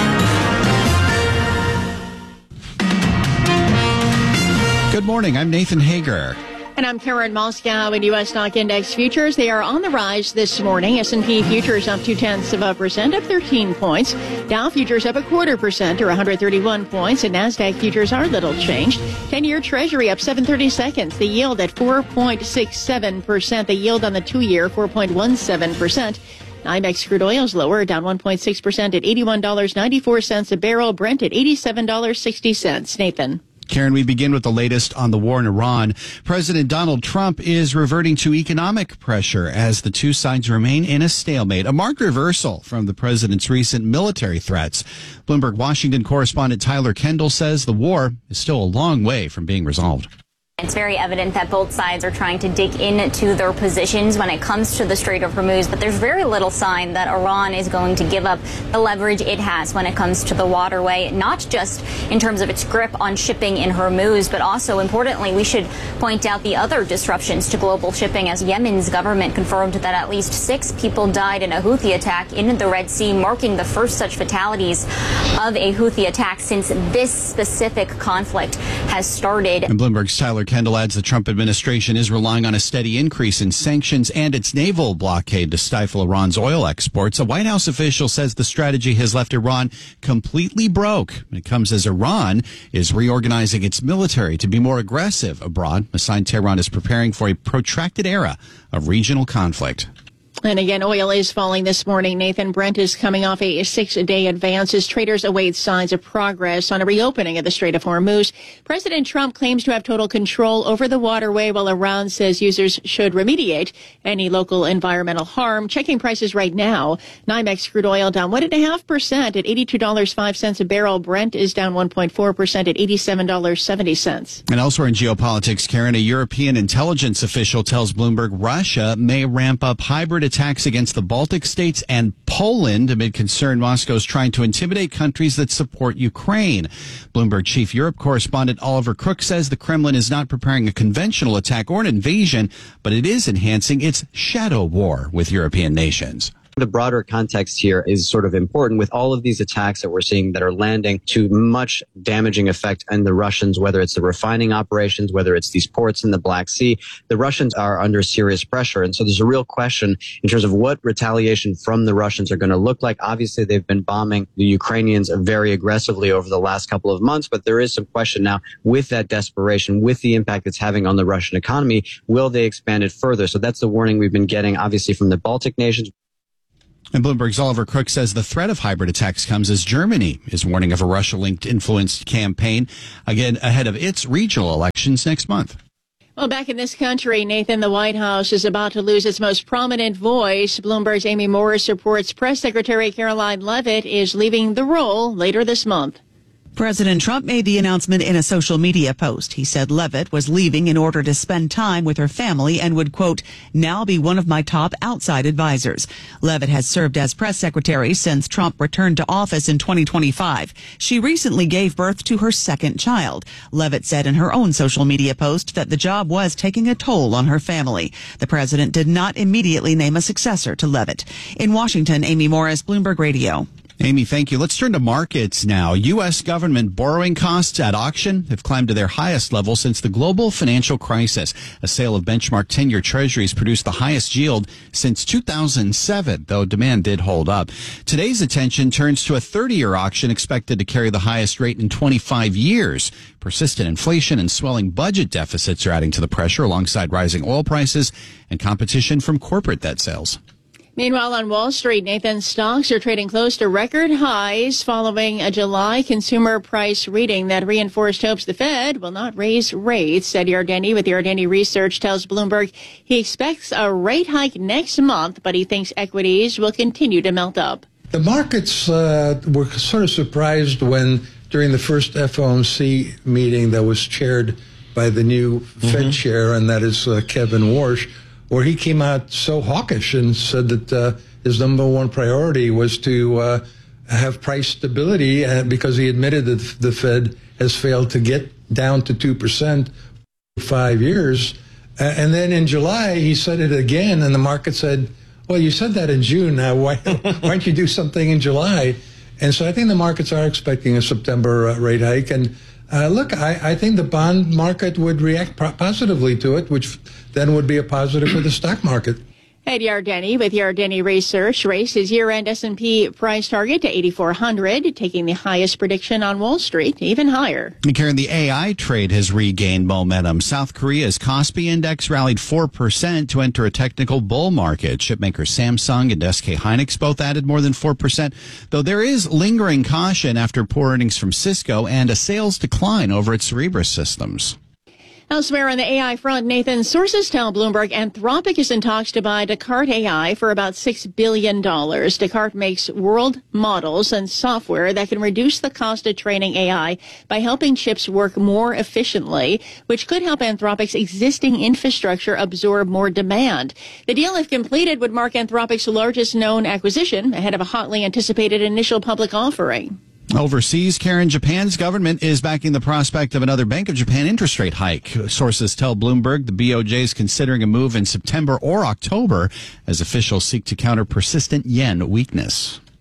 Good morning. I'm Nathan Hager. And I'm Karen Moscow. In U S stock index futures, they are on the rise this morning. S and P futures up two-tenths of a percent, up thirteen points. Dow futures up a quarter percent, or one hundred thirty-one points. And NASDAQ futures are little changed. ten-year Treasury up seven thirty-seconds. The yield at four point six seven percent. The yield on the two-year, four point one seven percent. NYMEX crude oil is lower, down one point six percent at eighty-one dollars and ninety-four cents a barrel. Brent at eighty-seven dollars and sixty cents. Nathan. Karen, we begin with the latest on the war in Iran. President Donald Trump is reverting to economic pressure as the two sides remain in a stalemate, a marked reversal from the president's recent military threats. Bloomberg Washington correspondent Tyler Kendall says the war is still a long way from being resolved. It's very evident that both sides are trying to dig into their positions when it comes to the Strait of Hormuz, but there's very little sign that Iran is going to give up the leverage it has when it comes to the waterway, not just in terms of its grip on shipping in Hormuz, but also, importantly, we should point out the other disruptions to global shipping, as Yemen's government confirmed that at least six people died in a Houthi attack in the Red Sea, marking the first such fatalities of a Houthi attack since this specific conflict has started. And Bloomberg's Tyler Kendall adds the Trump administration is relying on a steady increase in sanctions and its naval blockade to stifle Iran's oil exports. A White House official says the strategy has left Iran completely broke. It comes as Iran is reorganizing its military to be more aggressive abroad, a sign Tehran is preparing for a protracted era of regional conflict. And again, oil is falling this morning. Nathan, Brent is coming off a six-day advance as traders await signs of progress on a reopening of the Strait of Hormuz. President Trump claims to have total control over the waterway, while Iran says users should remediate any local environmental harm. Checking prices right now. NYMEX crude oil down one point five percent at eighty-two dollars and five cents a barrel. Brent is down one point four percent at eighty-seven dollars and seventy cents. And elsewhere in geopolitics, Karen, a European intelligence official tells Bloomberg Russia may ramp up hybrid attacks against the Baltic states and Poland amid concern Moscow's trying to intimidate countries that support Ukraine. Bloomberg chief Europe correspondent Oliver Crook says the Kremlin is not preparing a conventional attack or an invasion, but it is enhancing its shadow war with European nations. The broader context here is sort of important with all of these attacks that we're seeing that are landing to much damaging effect on the Russians, whether it's the refining operations, whether it's these ports in the Black Sea. The Russians are under serious pressure. And so there's a real question in terms of what retaliation from the Russians are going to look like. Obviously, they've been bombing the Ukrainians very aggressively over the last couple of months, but there is some question now with that desperation, with the impact it's having on the Russian economy. Will they expand it further? So that's the warning we've been getting, obviously, from the Baltic nations. And Bloomberg's Oliver Crook says the threat of hybrid attacks comes as Germany is warning of a Russia-linked influenced campaign, again, ahead of its regional elections next month. Well, back in this country, Nathan, the White House is about to lose its most prominent voice. Bloomberg's Amy Morris reports Press Secretary Caroline Leavitt is leaving the role later this month. President Trump made the announcement in a social media post. He said Leavitt was leaving in order to spend time with her family and would, quote, now be one of my top outside advisors. Leavitt has served as press secretary since Trump returned to office in twenty twenty-five. She recently gave birth to her second child. Leavitt said in her own social media post that the job was taking a toll on her family. The president did not immediately name a successor to Leavitt. In Washington, Amy Morris, Bloomberg Radio. Amy, thank you. Let's turn to markets now. U S government borrowing costs at auction have climbed to their highest level since the global financial crisis. A sale of benchmark ten-year treasuries produced the highest yield since two thousand seven, though demand did hold up. Today's attention turns to a thirty-year auction expected to carry the highest rate in twenty-five years. Persistent inflation and swelling budget deficits are adding to the pressure alongside rising oil prices and competition from corporate debt sales. Meanwhile, on Wall Street, Nathan, stocks are trading close to record highs following a July consumer price reading that reinforced hopes the Fed will not raise rates. Ed Yardeni with Yardeni Research tells Bloomberg he expects a rate hike next month, but he thinks equities will continue to melt up. The markets uh, were sort of surprised when, during the first F O M C meeting that was chaired by the new mm-hmm. Fed chair, and that is uh, Kevin Warsh, where he came out so hawkish and said that uh, his number one priority was to uh, have price stability, uh, because he admitted that the Fed has failed to get down to two percent for five years. Uh, and then in July, he said it again, and the market said, well, you said that in June. Now, why, why don't you do something in July? And so I think the markets are expecting a September uh, rate hike. And uh, look, I, I think the bond market would react pro- positively to it, which then would be a positive for the stock market. Ed Yardeni with Yardeni Research raised his year-end S and P price target to eighty-four hundred, taking the highest prediction on Wall Street, even higher. And Karen, the A I trade has regained momentum. South Korea's Kospi index rallied four percent to enter a technical bull market. Chipmaker Samsung and S K Hynix both added more than four percent, though there is lingering caution after poor earnings from Cisco and a sales decline over its Cerebras systems. Elsewhere on the A I front, Nathan, sources tell Bloomberg Anthropic is in talks to buy Descartes A I for about six billion dollars. Descartes makes world models and software that can reduce the cost of training A I by helping chips work more efficiently, which could help Anthropic's existing infrastructure absorb more demand. The deal, if completed, would mark Anthropic's largest known acquisition ahead of a hotly anticipated initial public offering. Overseas, Karen, Japan's government is backing the prospect of another Bank of Japan interest rate hike. Sources tell Bloomberg the B O J is considering a move in September or October as officials seek to counter persistent yen weakness.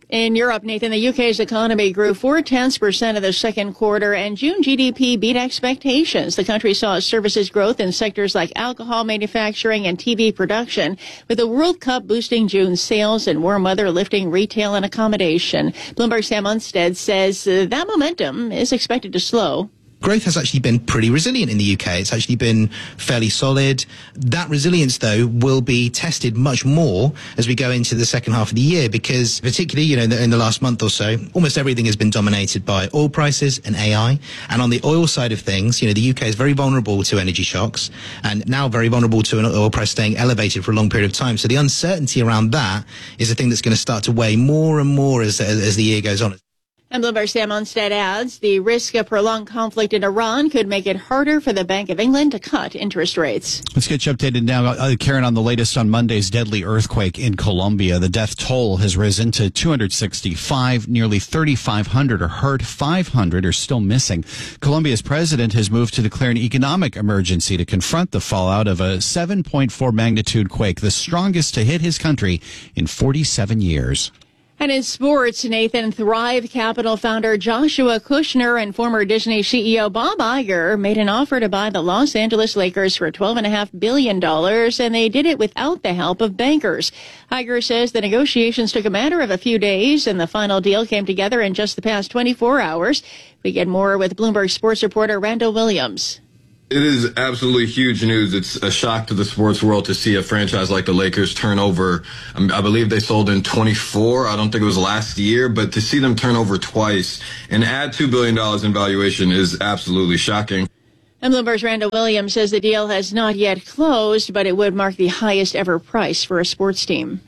In Europe, Nathan, the U K's economy grew four-tenths percent of the second quarter, and June G D P beat expectations. The country saw services growth in sectors like alcohol manufacturing and T V production, with the World Cup boosting June's sales and warm weather lifting retail and accommodation. Bloomberg's Sam Unstead says uh, that momentum is expected to slow. Growth has actually been pretty resilient in the U K. It's actually been fairly solid. That resilience, though, will be tested much more as we go into the second half of the year, because particularly, you know, in the, in the last month or so, almost everything has been dominated by oil prices and A I. And on the oil side of things, you know, the U K is very vulnerable to energy shocks and now very vulnerable to an oil price staying elevated for a long period of time. So the uncertainty around that is a thing that's going to start to weigh more and more as, as, as the year goes on. And Bloomberg's Sam Onstead adds the risk of prolonged conflict in Iran could make it harder for the Bank of England to cut interest rates. Let's get you updated now, uh, Karen, on the latest on Monday's deadly earthquake in Colombia. The death toll has risen to two hundred sixty-five. Nearly thirty-five hundred are hurt. five hundred are still missing. Colombia's president has moved to declare an economic emergency to confront the fallout of a seven point four magnitude quake, the strongest to hit his country in forty-seven years. And in sports, Nathan, Thrive Capital founder Joshua Kushner and former Disney C E O Bob Iger made an offer to buy the Los Angeles Lakers for twelve point five billion dollars, and they did it without the help of bankers. Iger says the negotiations took a matter of a few days, and the final deal came together in just the past twenty-four hours. We get more with Bloomberg sports reporter Randall Williams. It is absolutely huge news. It's a shock to the sports world to see a franchise like the Lakers turn over. I believe they sold in twenty-four. I don't think it was last year, but to see them turn over twice and add two billion dollars in valuation is absolutely shocking. And Bloomberg's Randall Williams says the deal has not yet closed, but it would mark the highest ever price for a sports team.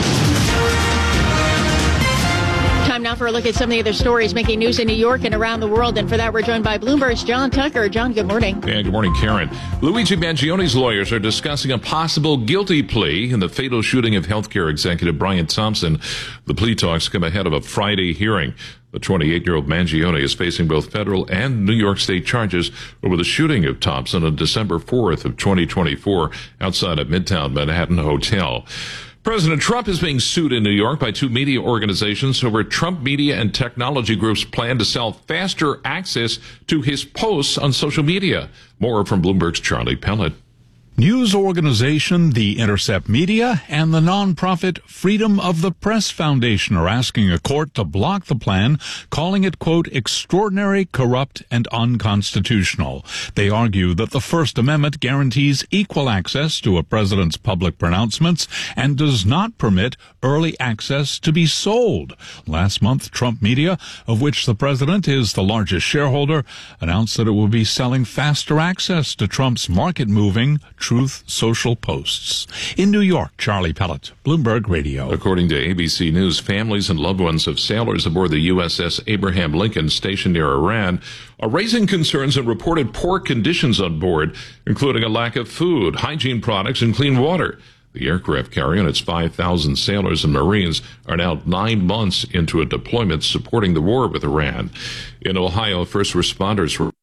Time now for a look at some of the other stories making news in New York and around the world. And for that, we're joined by Bloomberg's John Tucker. John, good morning. Yeah, good morning, Karen. Luigi Mangioni's lawyers are discussing a possible guilty plea in the fatal shooting of healthcare executive Brian Thompson. The plea talks come ahead of a Friday hearing. The twenty-eight-year-old Mangione is facing both federal and New York State charges over the shooting of Thompson on December fourth of twenty twenty-four outside a Midtown Manhattan hotel. President Trump is being sued in New York by two media organizations over Trump Media and Technology Group's plan to sell faster access to his posts on social media. More from Bloomberg's Charlie Pellet. News organization The Intercept Media and the nonprofit Freedom of the Press Foundation are asking a court to block the plan, calling it, quote, extraordinary, corrupt, and unconstitutional. They argue that the First Amendment guarantees equal access to a president's public pronouncements and does not permit early access to be sold. Last month, Trump Media, of which the president is the largest shareholder, announced that it will be selling faster access to Trump's market-moving Truth Social posts. In New York, Charlie Pellet, Bloomberg Radio. According to A B C News, families and loved ones of sailors aboard the U S S Abraham Lincoln stationed near Iran are raising concerns and reported poor conditions on board, including a lack of food, hygiene products, and clean water. The aircraft carrier and its five thousand sailors and Marines are now nine months into a deployment supporting the war with Iran. In Ohio, first responders were